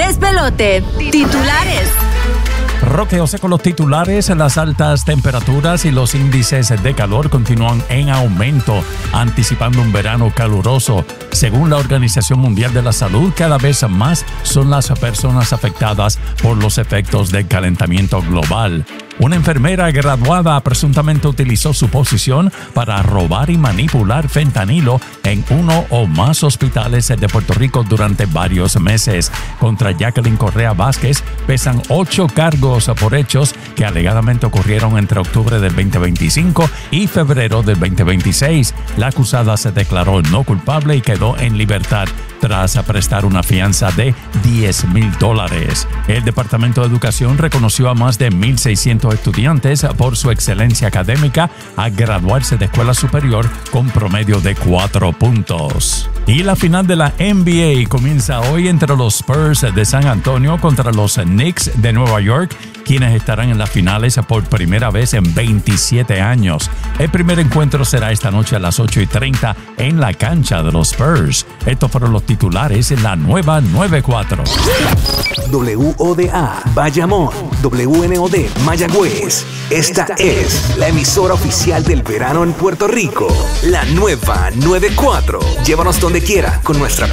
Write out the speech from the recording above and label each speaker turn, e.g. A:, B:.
A: Despelote. Titulares.
B: Roque José con los titulares. Las altas temperaturas y los índices de calor continúan en aumento, anticipando un verano caluroso. Según la Organización Mundial de la Salud, cada vez más son las personas afectadas por los efectos del calentamiento global. Una enfermera graduada presuntamente utilizó su posición para robar y manipular fentanilo en uno o más hospitales de Puerto Rico durante varios meses. Contra Jacqueline Correa Vázquez pesan 8 cargos por hechos que alegadamente ocurrieron entre octubre del 2025 y febrero del 2026. La acusada se declaró no culpable y quedó en libertad tras prestar una fianza de $10,000. El Departamento de Educación reconoció a más de 1,600 estudiantes por su excelencia académica a graduarse de escuela superior con promedio de 4 puntos. Y la final de la NBA comienza hoy entre los Spurs de San Antonio contra los Knicks de Nueva York, quienes estarán en las finales por primera vez en 27 años. El primer encuentro será esta noche a las 8:30 en la cancha de los Spurs. Estos fueron los titulares en la nueva 94.
C: WODA Bayamón, WNOD Mayagüez. Esta es la emisora oficial del verano en Puerto Rico. La nueva 94. Llévanos donde quiera con nuestra